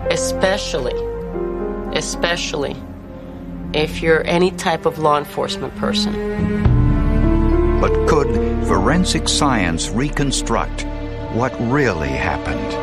especially if you're any type of law enforcement person. But could forensic science reconstruct what really happened?